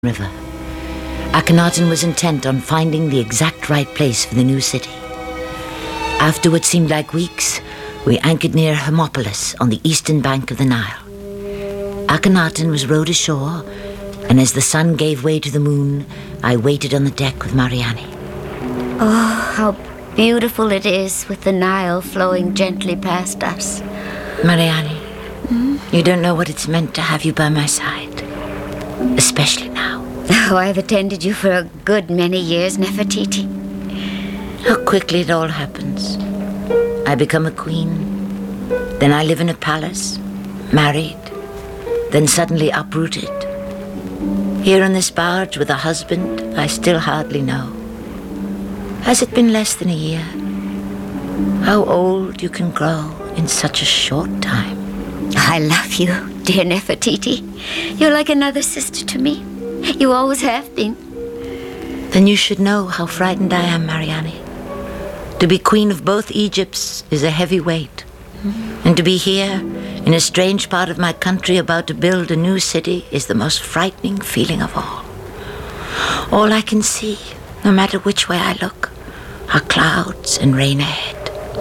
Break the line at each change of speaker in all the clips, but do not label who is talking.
River. Akhenaten was intent on finding the exact right place for the new city. After what seemed like weeks, we anchored near Hermopolis on the eastern bank of the Nile. Akhenaten was rowed ashore, and as the sun gave way to the moon, I waited on the deck with Mariani.
Oh, how beautiful it is with the Nile flowing gently past us.
Mariani, you don't know what it's meant to have you by my side, especially now.
Oh, I've attended you for a good many years, Nefertiti.
How quickly it all happens. I become a queen, then I live in a palace, married, then suddenly uprooted. Here on this barge with a husband I still hardly know. Has it been less than a year? How old you can grow in such a short time.
I love you, dear Nefertiti. You're like another sister to me. You always have been.
Then you should know how frightened I am, Mariani. To be queen of both Egypts is a heavy weight. And to be here, in a strange part of my country about to build a new city, is the most frightening feeling of all. All I can see, no matter which way I look, are clouds and rain ahead.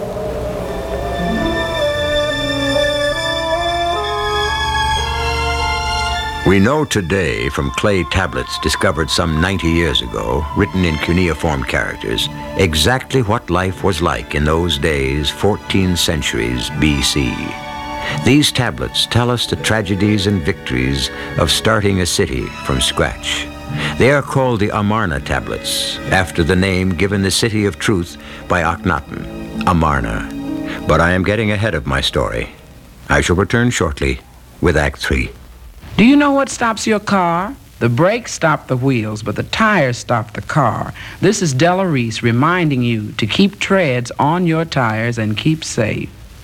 We know today from clay tablets discovered some 90 years ago, written in cuneiform characters, exactly what life was like in those days, 14 centuries BC. These tablets tell us the tragedies and victories of starting a city from scratch. They are called the Amarna tablets, after the name given the city of truth by Akhenaten, Amarna. But I am getting ahead of my story. I shall return shortly with Act 3.
Do you know what stops your car? The brakes stop the wheels, but the tires stop the car. This is Della Reese reminding you to keep treads on your tires and keep safe.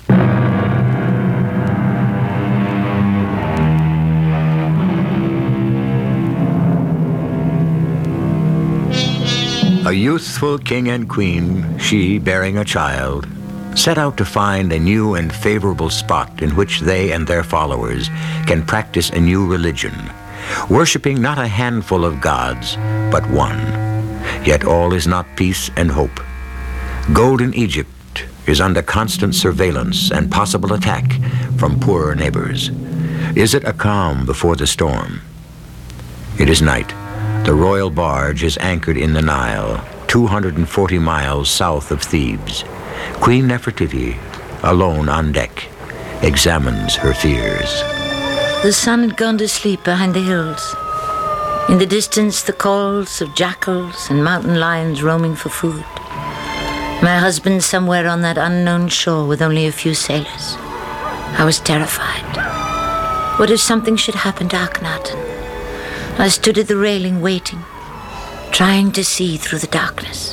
A youthful king and queen, she bearing a child, set out to find a new and favorable spot in which they and their followers can practice a new religion, worshiping not a handful of gods, but one. Yet all is not peace and hope. Golden Egypt is under constant surveillance and possible attack from poorer neighbors. Is it a calm before the storm? It is night. The royal barge is anchored in the Nile, 240 miles south of Thebes. Queen Nefertiti, alone on deck, examines her fears.
The sun had gone to sleep behind the hills. In the distance, the calls of jackals and mountain lions roaming for food. My husband somewhere on that unknown shore with only a few sailors. I was terrified. What if something should happen to Akhenaten? I stood at the railing waiting, trying to see through the darkness.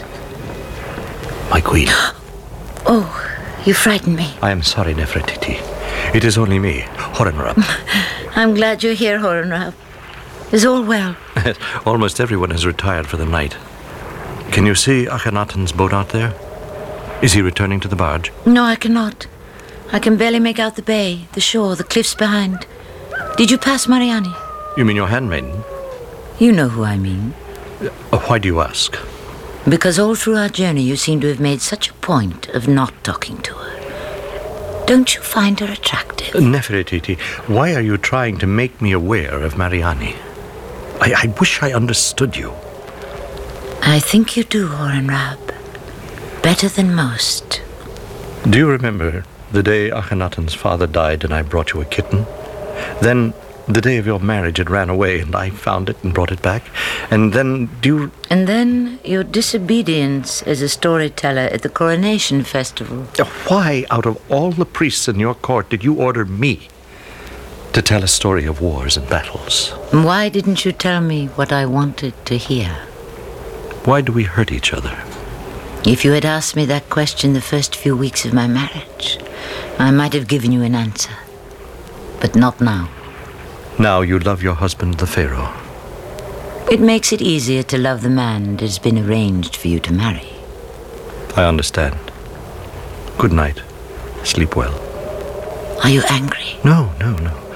My queen.
Oh, you frightened me.
I am sorry, Nefertiti. It is only me, Horemheb.
I'm glad you're here, Horemheb. Is all well?
Almost everyone has retired for the night. Can you see Akhenaten's boat out there? Is he returning to the barge?
No, I cannot. I can barely make out the bay, the shore, the cliffs behind. Did you pass Mariani?
You mean your handmaiden?
You know who I mean.
Why do you ask?
Because all through our journey you seem to have made such a point of not talking to her. Don't you find her attractive?
Nefertiti, why are you trying to make me aware of Mariani? I wish I understood you.
I think you do, Horemheb. Better than most.
Do you remember the day Akhenaten's father died and I brought you a kitten? Then the day of your marriage it ran away and I found it and brought it back. And then
And then your disobedience as a storyteller at the coronation festival.
Why, out of all the priests in your court, did you order me to tell a story of wars and battles?
Why didn't you tell me what I wanted to hear?
Why do we hurt each other?
If you had asked me that question the first few weeks of my marriage, I might have given you an answer. But not now.
Now you love your husband, the Pharaoh.
It makes it easier to love the man that has been arranged for you to marry.
I understand. Good night. Sleep well.
Are you angry?
No.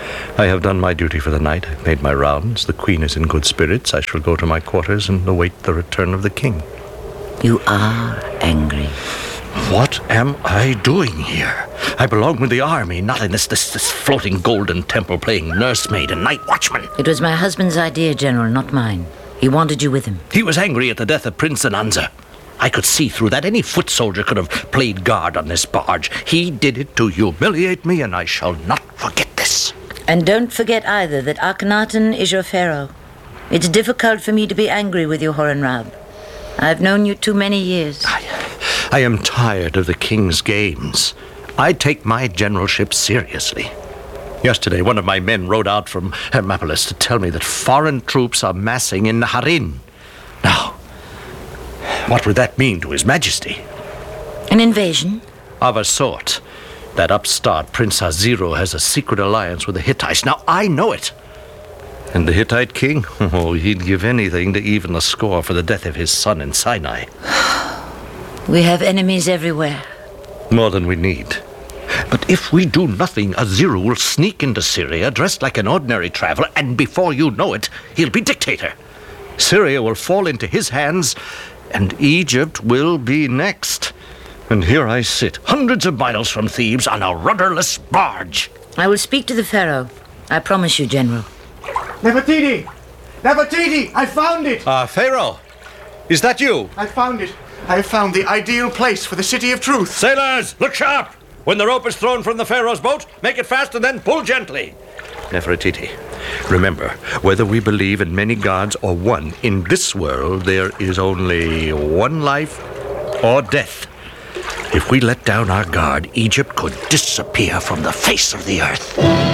I have done my duty for the night. I've made my rounds. The Queen is in good spirits. I shall go to my quarters and await the return of the King.
You are angry.
What am I doing here? I belong with the army, not in this floating golden temple playing nursemaid and night watchman.
It was my husband's idea, General, not mine. He wanted you with him.
He was angry at the death of Prince Ananza. I could see through that. Any foot soldier could have played guard on this barge. He did it to humiliate me, and I shall not forget this.
And don't forget either that Akhenaten is your pharaoh. It's difficult for me to be angry with you, Horemheb. I've known you too many years.
I am tired of the king's games. I take my generalship seriously. Yesterday, one of my men rode out from Hermopolis to tell me that foreign troops are massing in Naharin. Now, what would that mean to His Majesty?
An invasion?
Of a sort. That upstart Prince Haziro has a secret alliance with the Hittites. Now, I know it. And the Hittite king? Oh, he'd give anything to even the score for the death of his son in Sinai.
We have enemies everywhere.
More than we need. But if we do nothing, Haziro will sneak into Syria dressed like an ordinary traveler, and before you know it, he'll be dictator. Syria will fall into his hands, and Egypt will be next. And here I sit, hundreds of miles from Thebes, on a rudderless barge.
I will speak to the pharaoh. I promise you, General.
Nefertiti! Nefertiti! I found it!
Pharaoh, is that you?
I found it. I have found the ideal place for the City of Truth.
Sailors, look sharp! When the rope is thrown from the Pharaoh's boat, make it fast and then pull gently. Nefertiti, remember, whether we believe in many gods or one, in this world there is only one life or death. If we let down our guard, Egypt could disappear from the face of the earth.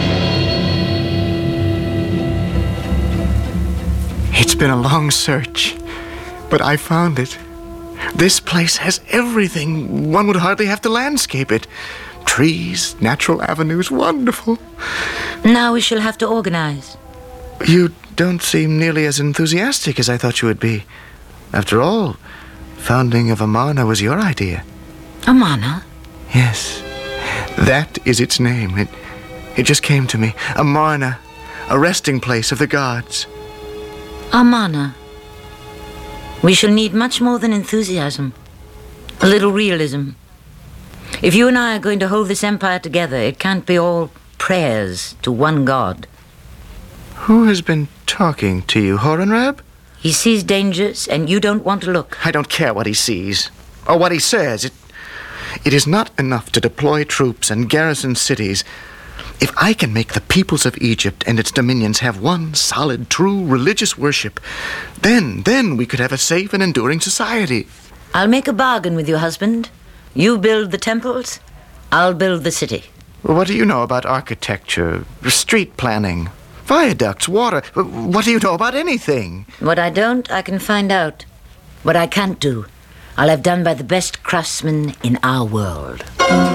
It's been a long search, but I found it. This place has everything. One would hardly have to landscape it. Trees, natural avenues, wonderful.
Now we shall have to organize.
You don't seem nearly as enthusiastic as I thought you would be. After all, founding of Amarna was your idea.
Amarna?
Yes, that is its name. It just came to me. Amarna, a resting place of the gods.
Amarna. We shall need much more than enthusiasm. A little realism. If you and I are going to hold this empire together, it can't be all prayers to one god.
Who has been talking to you, Horemheb?
He sees dangers, and you don't want to look.
I don't care what he sees, or what he says. It is not enough to deploy troops and garrison cities. If I can make the peoples of Egypt and its dominions have one solid, true religious worship, then we could have a safe and enduring society.
I'll make a bargain with you, husband. You build the temples, I'll build the city.
What do you know about architecture, street planning, viaducts, water? What do you know about anything?
What I don't, I can find out. What I can't do, I'll have done by the best craftsmen in our world.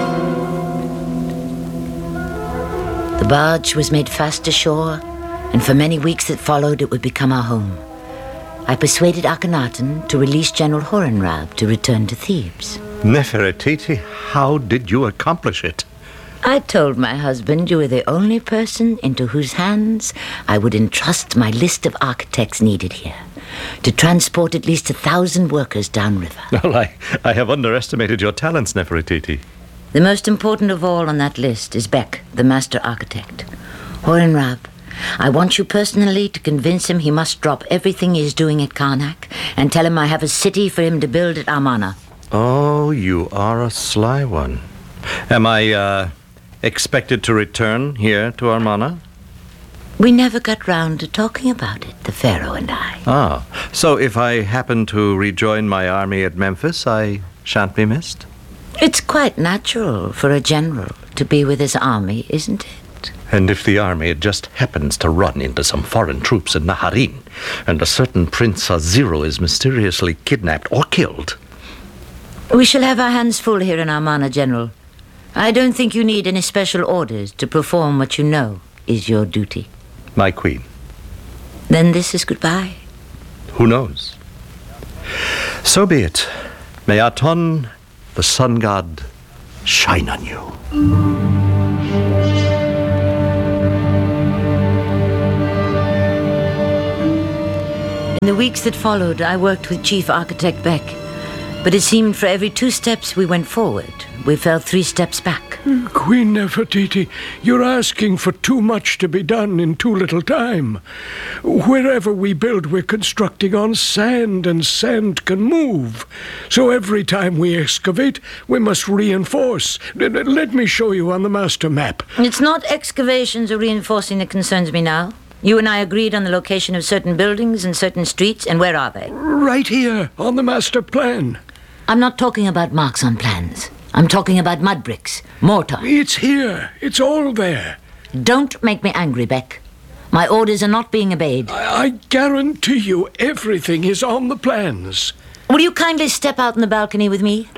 The barge was made fast ashore, and for many weeks that followed, it would become our home. I persuaded Akhenaten to release General Horemheb to return to Thebes.
Nefertiti, how did you accomplish it?
I told my husband you were the only person into whose hands I would entrust my list of architects needed here, to transport at least 1,000 workers downriver.
Well, I have underestimated your talents, Nefertiti.
The most important of all on that list is Bek, the master architect. Horemheb, I want you personally to convince him he must drop everything he's doing at Karnak and tell him I have a city for him to build at Amarna.
Oh, you are a sly one. Am I, expected to return here to Amarna?
We never got round to talking about it, the Pharaoh and I.
Ah, so if I happen to rejoin my army at Memphis, I shan't be missed?
It's quite natural for a general to be with his army, isn't it?
And if the army just happens to run into some foreign troops in Naharin, and a certain Prince Haziro is mysteriously kidnapped or killed?
We shall have our hands full here in Amarna, General. I don't think you need any special orders to perform what you know is your duty.
My queen.
Then this is goodbye.
Who knows? So be it. May Aton, the sun god, shine on you.
In the weeks that followed, I worked with Chief Architect Beck. But it seemed for every 2 steps we went forward, we fell 3 steps back.
Queen Nefertiti, you're asking for too much to be done in too little time. Wherever we build, we're constructing on sand, and sand can move. So every time we excavate, we must reinforce. Let me show you on the master map.
It's not excavations or reinforcing that concerns me now. You and I agreed on the location of certain buildings and certain streets, and where are they?
Right here, on the master plan.
I'm not talking about marks on plans. I'm talking about mud bricks, mortar.
It's here. It's all there.
Don't make me angry, Beck. My orders are not being obeyed.
I guarantee you everything is on the plans.
Will you kindly step out on the balcony with me?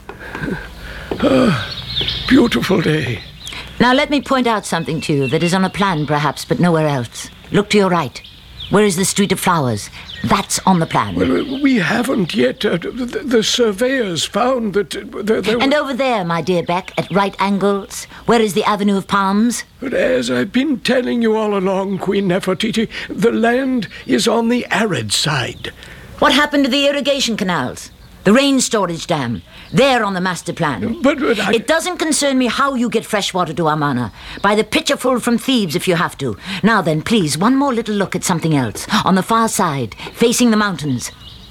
Beautiful day.
Now let me point out something to you that is on a plan, perhaps, but nowhere else. Look to your right. Where is the Street of Flowers? That's on the plan.
Well, we haven't yet. The surveyors found that there
And over there, my dear Beck, at right angles, where is the Avenue of Palms?
But as I've been telling you all along, Queen Nefertiti, the land is on the arid side.
What happened to the irrigation canals? The rain storage dam? They're on the master plan.
But I...
It doesn't concern me how you get fresh water to Amarna. By the pitcherful from Thebes if you have to. Now then, please, one more little look at something else. On the far side, facing the mountains.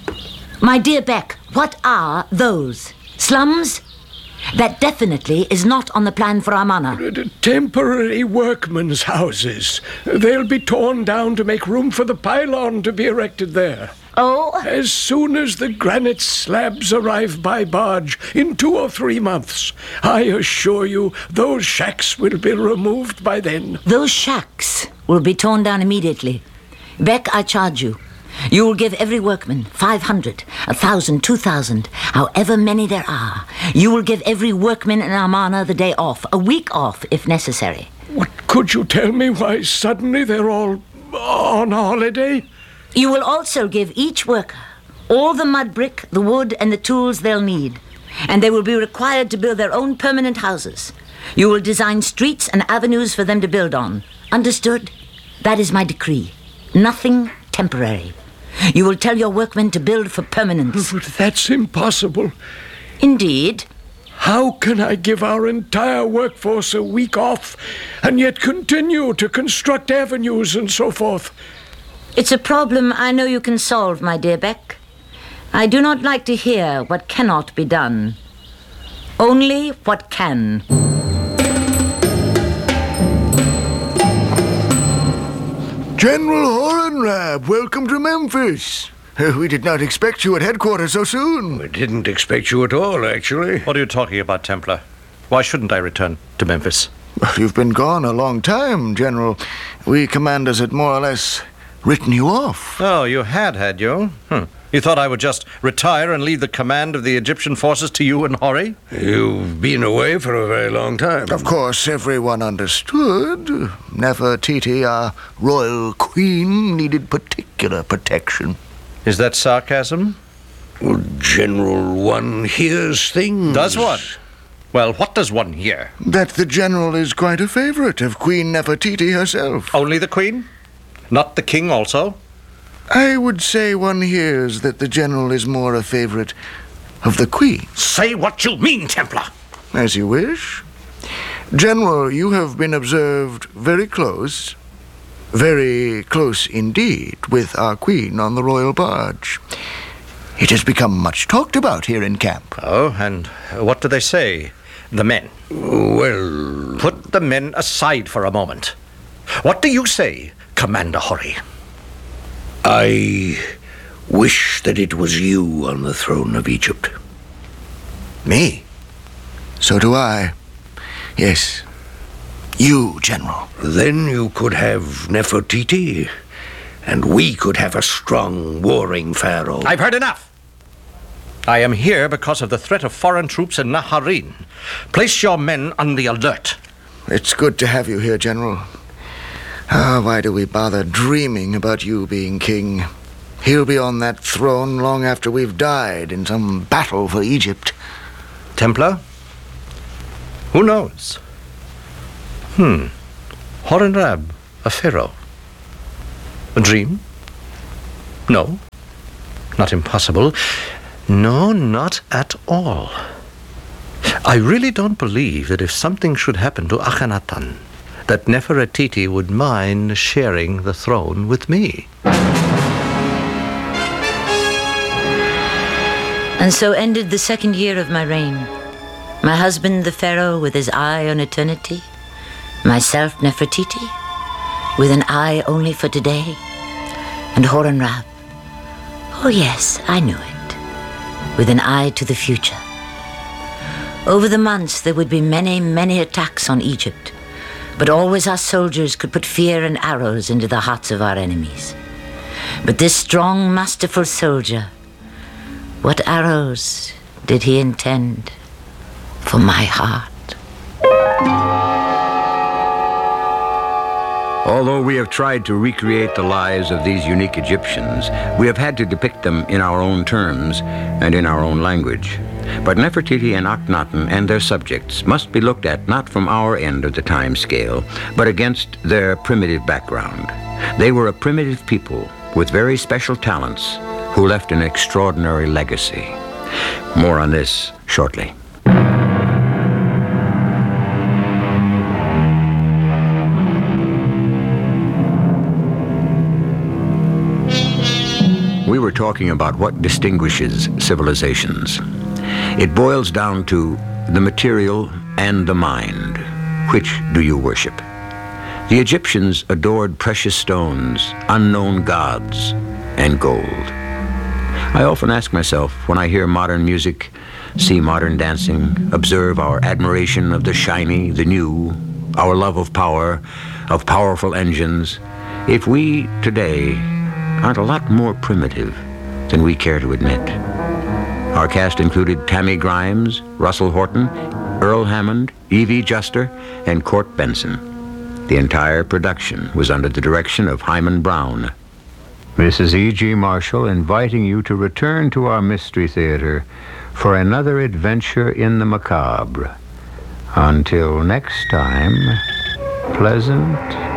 My dear Beck, what are those? Slums? That definitely is not on the plan for Amarna.
Temporary workmen's houses. They'll be torn down to make room for the pylon to be erected there.
Oh?
As soon as the granite slabs arrive by barge in 2 or 3 months, I assure you those shacks will be removed by then.
Those shacks will be torn down immediately. Beck, I charge you. You will give every workman 500, 1,000, 2,000, however many there are. You will give every workman in Amarna the day off, a week off if necessary.
What, could you tell me why suddenly they're all on holiday?
You will also give each worker all the mud brick, the wood, and the tools they'll need. And they will be required to build their own permanent houses. You will design streets and avenues for them to build on. Understood? That is my decree. Nothing temporary. You will tell your workmen to build for permanence.
But that's impossible.
Indeed.
How can I give our entire workforce a week off and yet continue to construct avenues and so forth?
It's a problem I know you can solve, my dear Beck. I do not like to hear what cannot be done. Only what can.
General Horenrab, welcome to Memphis. We did not expect you at headquarters so soon.
We didn't expect you at all, actually.
What are you talking about, Templar? Why shouldn't I return to Memphis?
Well, you've been gone a long time, General. We commanders had more or less written you off.
Oh, you had you? You thought I would just retire and leave the command of the Egyptian forces to you and Hori?
You've been away for a very long time.
Of course, everyone understood. Nefertiti, our royal queen, needed particular protection.
Is that sarcasm?
Well, General, one hears things.
Does one? Well, what does one hear?
That the general is quite a favorite of Queen Nefertiti herself.
Only the queen? Not the king also?
I would say one hears that the general is more a favorite of the queen.
Say what you mean, Templar.
As you wish. General, you have been observed very close indeed, with our queen on the royal barge. It has become much talked about here in camp.
Oh, and what do they say, the men?
Well...
Put the men aside for a moment. What do you say, Commander Hori?
I wish that it was you on the throne of Egypt.
Me? So do I. Yes. You, General.
Then you could have Nefertiti, and we could have a strong, warring pharaoh.
I've heard enough. I am here because of the threat of foreign troops in Naharin. Place your men on the alert.
It's good to have you here, General. Why do we bother dreaming about you being king? He'll be on that throne long after we've died in some battle for Egypt.
Templar? Who knows? Horenrab, a pharaoh. A dream? No, not impossible. No, not at all. I really don't believe that if something should happen to Akhenaten, that Nefertiti would mind sharing the throne with me.
And so ended the second year of my reign. My husband, the pharaoh, with his eye on eternity. Myself, Nefertiti, with an eye only for today. And Horemheb, oh yes, I knew it, with an eye to the future. Over the months, there would be many, many attacks on Egypt, but always our soldiers could put fear and arrows into the hearts of our enemies. But this strong, masterful soldier, what arrows did he intend for my heart?
Although we have tried to recreate the lives of these unique Egyptians, we have had to depict them in our own terms and in our own language. But Nefertiti and Akhenaten and their subjects must be looked at not from our end of the time scale, but against their primitive background. They were a primitive people with very special talents who left an extraordinary legacy. More on this shortly. We were talking about what distinguishes civilizations. It boils down to the material and the mind. Which do you worship? The Egyptians adored precious stones, unknown gods, and gold. I often ask myself, when I hear modern music, see modern dancing, observe our admiration of the shiny, the new, our love of power, of powerful engines, if we today aren't a lot more primitive than we care to admit. Our cast included Tammy Grimes, Russell Horton, Earl Hammond, Evie Juster, and Court Benson. The entire production was under the direction of Hyman Brown. This is E.G. Marshall inviting you to return to our Mystery Theater for another adventure in the macabre. Until next time, pleasant